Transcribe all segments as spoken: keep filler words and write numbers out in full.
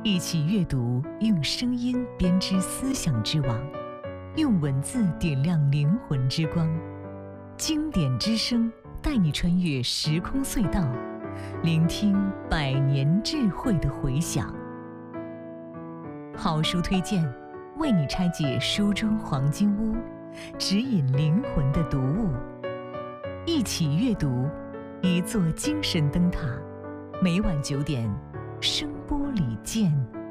一起阅读，用声音编织思想之网，用文字点亮灵魂之光。经典之声带你穿越时空隧道，聆听百年智慧的回响。好书推荐，为你拆解书中黄金屋，指引灵魂的读物。一起阅读，一座精神灯塔。每晚九点，声波里见。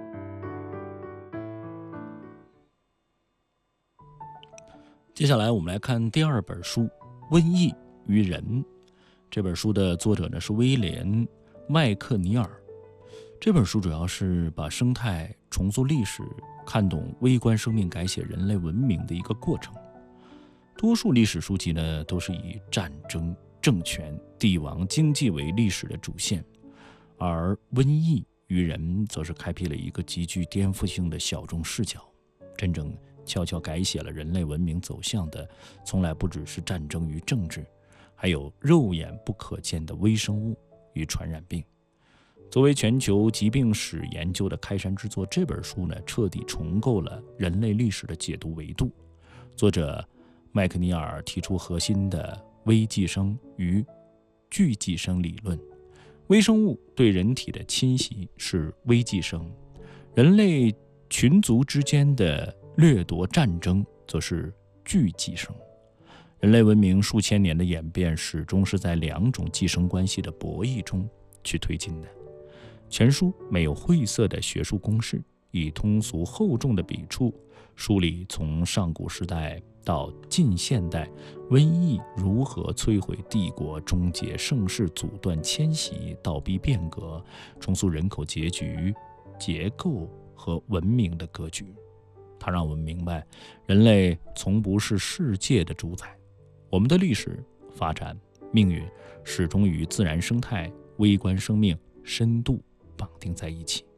接下来我们来看第二本书《瘟疫与人》。这本书的作者呢是威廉·麦克尼尔。这本书主要是把生态重塑历史，看懂微观生命改写人类文明的一个过程。多数历史书籍呢都是以战争、政权、帝王、经济为历史的主线，而《瘟疫与人》则是开辟了一个极具颠覆性的小众视角，真正悄悄改写了人类文明走向的，从来不只是战争与政治，还有肉眼不可见的微生物与传染病。作为全球疾病史研究的开山之作，这本书呢彻底重构了人类历史的解读维度。作者麦克尼尔提出核心的微寄生与巨寄生理论。微生物对人体的侵袭是微寄生，人类群族之间的掠夺战争则是巨寄生。人类文明数千年的演变始终是在两种寄生关系的博弈中去推进的。全书没有晦涩的学术公式，以通俗厚重的笔触梳理从上古时代到近现代，瘟疫如何摧毁帝国、终结盛世、阻断迁徙、倒逼变革、重塑人口结局、结构和文明的格局。它让我们明白，人类从不是世界的主宰，我们的历史、发展、命运始终与自然生态、微观生命深度绑定在一起。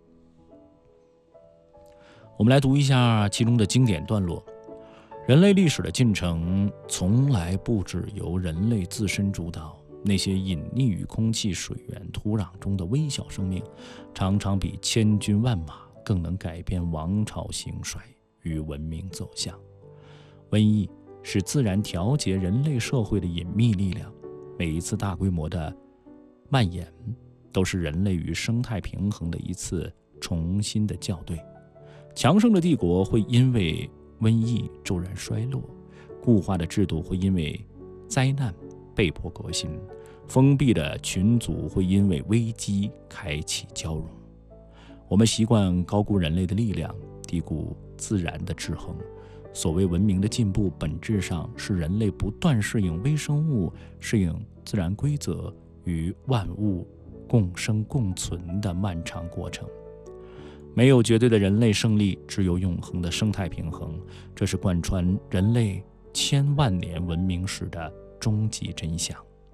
我们来读一下其中的经典段落。人类历史的进程从来不只由人类自身主导，那些隐匿于空气、水源、土壤中的微小生命，常常比千军万马更能改变王朝兴衰与文明走向。瘟疫是自然调节人类社会的隐秘力量，每一次大规模的蔓延都是人类与生态平衡的一次重新的校对。强盛的帝国会因为瘟疫骤然衰落，固化的制度会因为灾难被迫革新，封闭的群族会因为危机开启交融。我们习惯高估人类的力量，低估自然的制衡。所谓文明的进步，本质上是人类不断适应微生物、适应自然规则与万物共生共存的漫长过程。没有绝对的人类胜利，只有永恒的生态平衡，这是贯穿人类千万年文明史的终极真相。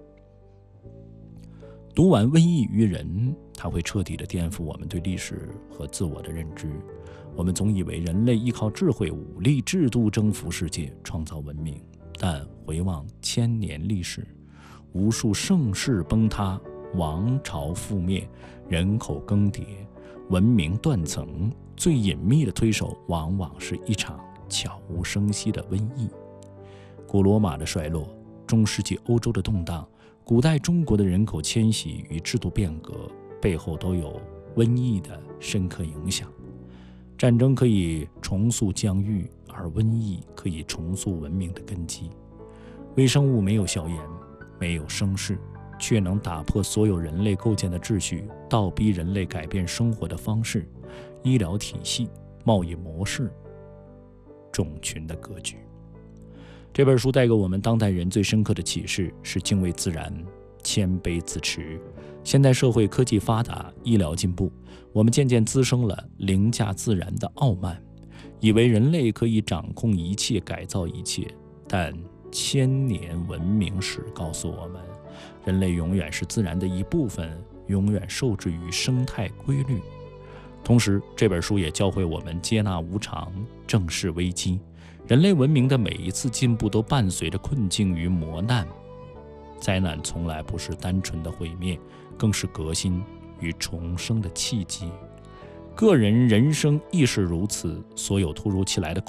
读完《瘟疫与人》，它会彻底地颠覆我们对历史和自我的认知。我们总以为人类依靠智慧、武力、制度征服世界，创造文明，但回望千年历史，无数盛世崩塌，王朝覆灭，人口更迭，文明断层，最隐秘的推手往往是一场悄无声息的瘟疫。古罗马的衰落，中世纪欧洲的动荡，古代中国的人口迁徙与制度变革，背后都有瘟疫的深刻影响。战争可以重塑疆域，而瘟疫可以重塑文明的根基。微生物没有硝烟，没有声势，却能打破所有人类构建的秩序，倒逼人类改变生活的方式、医疗体系、贸易模式、种群的格局。这本书带给我们当代人最深刻的启示是敬畏自然、谦卑自持。现代社会科技发达，医疗进步，我们渐渐滋生了凌驾自然的傲慢，以为人类可以掌控一切、改造一切。但千年文明史告诉我们，人类永远是自然的一部分，永远受制于生态规律。同时，这本书也教会我们接纳无常，正视危机。人类文明的每一次进步都伴随着困境与磨难，灾难从来不是单纯的毁灭，更是革新与重生的契机。 个人人生亦是如此，所有突如其来的